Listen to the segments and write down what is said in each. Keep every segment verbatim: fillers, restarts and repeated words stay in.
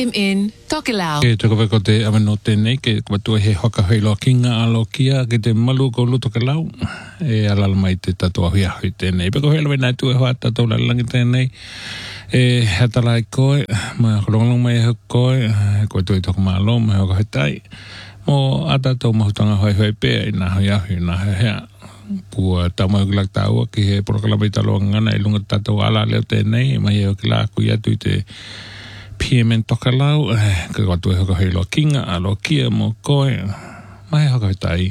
M in Tokelau. Ke toko weko te amano tēnei ke watua he hoka heilo kinga alo kia ke te malu ko luto Tokelau e alala mai te tatua hui ahui tēnei. Peko heilo wena tu e hoa tatou lalangi tēnei e hatala i koe ma kolongalong mai e koe koe tui toko malo ma hoka hetai mo atatou mahutanga hoi hoi pēr i nā hui ahui nā hea hea. Kua tamo e kulak taua ki he porokalama i taloa ngana i lunga tatou ala leo tēnei ma he o ki la kui atu i te P M N Tokelau, ka watu e hoka heilo kinga, alo kia mo koe, mai hoka hetai,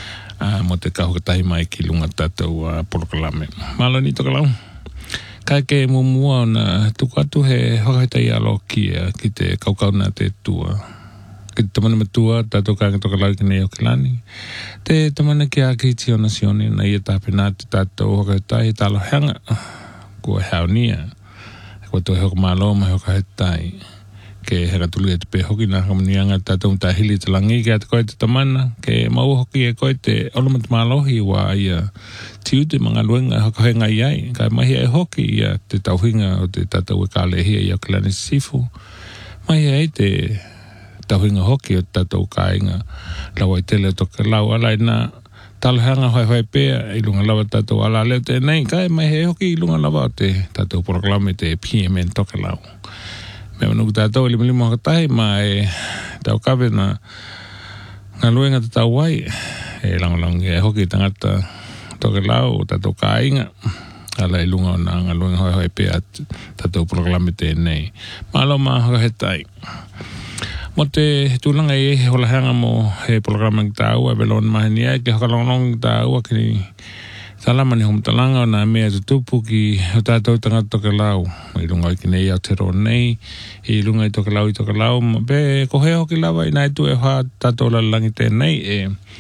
mo te ka hoka tahi mai ki lunga tatou porokalame. Malo ni Tokelau, kai ke mumua na tuku atu he hoka hetai alo kia ki te kaukauna te tua. Ki te tamana matua, tatou kanga Tokelau ki nei o kilani. Te tamana ki a ki tiona sione na ia tāpena te tatou hoka hetai talo hanga, kua haunia. Kua tō hoka malo mai hoka hetai ke hera tuli e te pe hoki nā kamanianga tātou mta hili te langi ke ate koe te tamana ke mau hoki e koe te olomat malohi wa ia tiu te mga luenga hoka henga iai kai mahi e hoki ia te tauhinga o te tātou e kālehia i au kilani sifu mahi e te tauhinga hoki o tātou kāinga lawa i tele o Tokelau alai nā talhanga hoi hoi pēr i lunga lawa tātou ala leo tēnei kai mai he hoki i lunga lawa o te tātou porokalame te P M N Tokelau. Me manuku tātou lima lima haka tahi ma e tau kawe na ngā luenga te tau wai e langolangi e hoki tangata Tokelau o tātou kāinga ala i lunga o nā ngā luenga hoi hoi pēr tātou porokalame tēnei. Malo ma haka he tai. Mo te tūlanga i e he holahanga mo he programa ki tā ua velon mahani ai ke hokalonglong ki tā ua ki talamani humtalanga o nā mea tutupu ki o tātou tangata Tokelau. I lunga i ki nei au te ro nei, i lunga i Tokelau i Tokelau, pe ko he hoki lawa i nai tu e hoa tātou lalangi tēnei e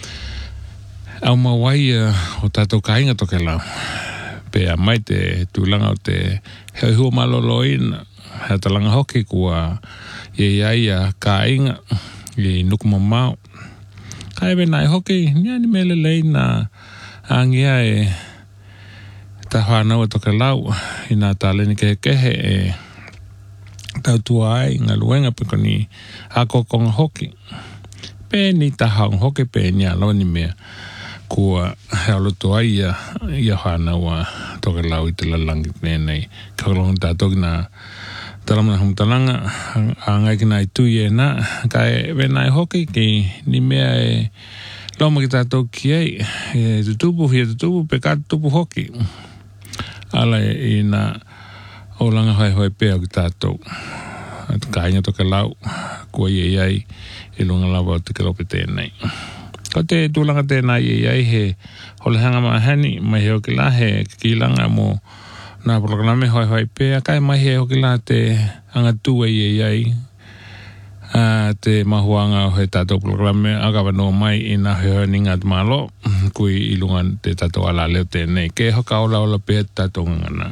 au mawai o tātou kāinga Tokelau. Pe a mai te tūlanga o te heo hua malolo ina, hea talanga hoki kua ye ia ka inga ye nukuma mau kai be nai hoki nia ni mele leina angia e ta hana o Tokelau ina taleni ke kehe e tau tua ai ngā luenga peko ni hako konga hoki pe ni ta hang hoki pe nia lo ni mea kua hea loto ai ia ia hana wa Tokelau i te lalangi nei kakalong tātou na talamana humtalanga a ngai ki nai tui e nā kai wena e hoki ki ni mea e loma ki tātou ki ei e tutupu hia tutupu pe kā tutupu hoki ala e nā o langa hoi hoi pēo ki tātou ka inga Tokelau kua i e ai i lunga lawa o te kerope tēnei ko te tūlanga tēnei i e ai he holehanga mahani mai heo ki la he ki langa mo nā porokalame hoi hoi pēr, kai mai he hoki la te angatua i e iai, te mahuanga o he tātou porokalame agawa no mai i nā heo ninga te malo, kui i lunga te tātou ala leo tēnei, ke hoka ola ola pēr tātou ngana.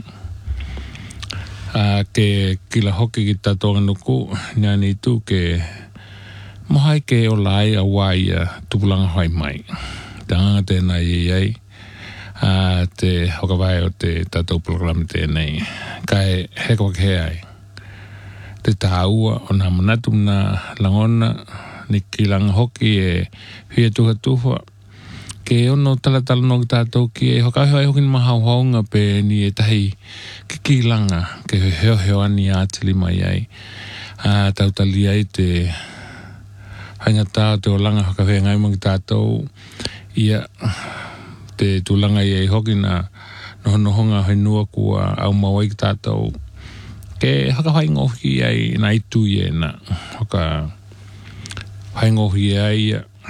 Ke kila hoki ki tātou nganuku, niani tu ke mohai ke o lai a wai tupulanga hoi mai. Tanga tēnei i iai, Uh, te hokawai o te tātou porokalame tēnei. Kai heko ke ai. Te tāua o nā manatu nā langona ni ki langa hoki e hia tuha tuha. Ke ono talatala no ki tātou ki e hokawai hoi hoki ni mahauhaunga pe ni e tahi ki ki langa ke heo heo ani ātili mai ai. Uh, tautali ai te haingata te o langa hokawai ngai mo ki tātou ia te tūlanga i e hoki na noho nohonga hoi nua kua au mawai ki tātou. Ke haka hai ngohi ai na itu i e na. Haka hai ngohi ai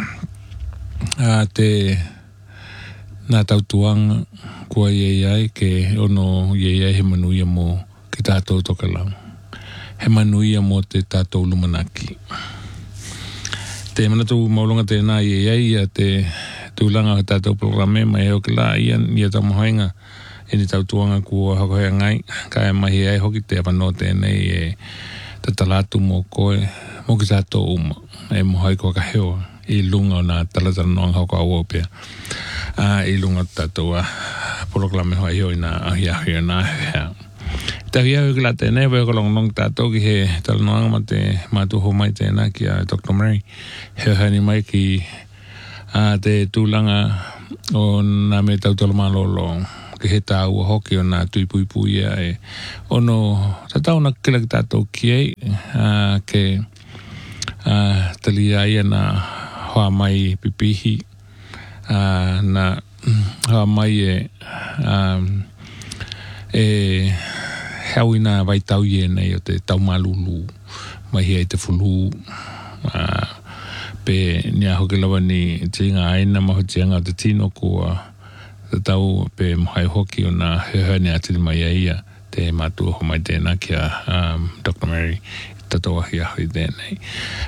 a te nā tautuanga kua i e ai ke ono i e ai he manuia mo ki tātou Tokelau. He manuia mo te tātou lumanaki. Te manatu maulonga tēnā i e ai a te tūlanga o tātou porokalame mai heo ki la ian ia tau mahoinga e ni tau tuanga kua hakohea ngai kai mahi ai hoki te apano tēnei e te talatu mō koe mō ki tātou uma e mohoi kua ka heo i lunga o nā talatara noanga hoko au opea i lunga tātou porokalame hoi heo i nā ahi ahi o nā hea Tawia hukila tēnei, weo kolong nong tātou ki he talanoanga ma te mātuho mai tēnā ki a Doctor Murray. He hani mai ki a te tūlanga o nā me tautolo malolo ki he tāua hoki o nā tui pui pui a e. Ono, tatauna kila ki tātou ki ei, a, ke a, tali a ia nā hoa mai pipihi, a, nā hoa mai e, a, e hauina vai tau ie nei o te tau malulu mai hei te fulu uh, pe nia hoki lawa ni tinga aina maho tianga o te tino kua te tau pe mahai hoki o nā heha ni atiri mai aia te mātua ho mai tēnā kia um, Doctor Mary tatoa hi ahui tēnei.